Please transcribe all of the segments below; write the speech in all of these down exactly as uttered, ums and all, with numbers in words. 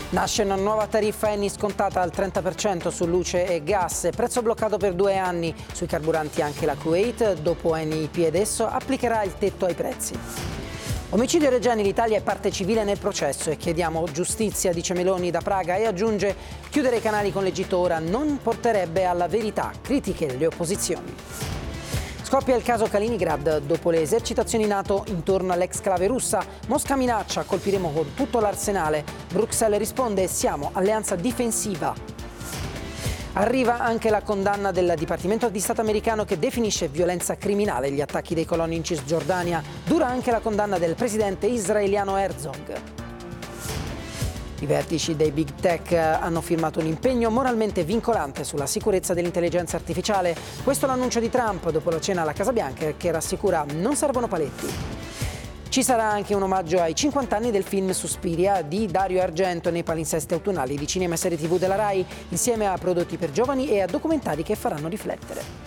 Nasce una nuova tariffa Eni scontata al trenta per cento su luce e gas, prezzo bloccato per due anni. Sui carburanti anche la Kuwait, dopo Eni I P ed esso, applicherà il tetto ai prezzi. Omicidio Reggiani, l'Italia è parte civile nel processo e chiediamo giustizia, dice Meloni da Praga, e aggiunge: chiudere i canali con l'Egitto ora non porterebbe alla verità, critiche le opposizioni. Scoppia il caso Kaliningrad. Dopo le esercitazioni NATO intorno all'exclave russa, Mosca minaccia: colpiremo con tutto l'arsenale. Bruxelles risponde: siamo alleanza difensiva. Arriva anche la condanna del Dipartimento di Stato americano che definisce violenza criminale gli attacchi dei coloni in Cisgiordania. Dura anche la condanna del presidente israeliano Herzog. I vertici dei big tech hanno firmato un impegno moralmente vincolante sulla sicurezza dell'intelligenza artificiale. Questo è l'annuncio di Trump dopo la cena alla Casa Bianca, che rassicura: non servono paletti. Ci sarà anche un omaggio ai cinquanta anni del film Suspiria di Dario Argento nei palinsesti autunnali di cinema e serie tivù della Rai, insieme a prodotti per giovani e a documentari che faranno riflettere.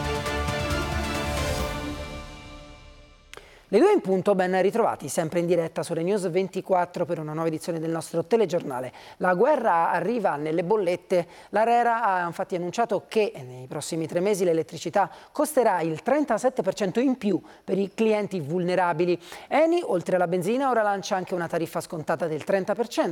Le due in punto, ben ritrovati, sempre in diretta su Rai News ventiquattro per una nuova edizione del nostro telegiornale. La guerra arriva nelle bollette. L'ARERA ha infatti annunciato che nei prossimi tre mesi l'elettricità costerà il trentasette per cento in più per i clienti vulnerabili. Eni, oltre alla benzina, ora lancia anche una tariffa scontata del trenta per cento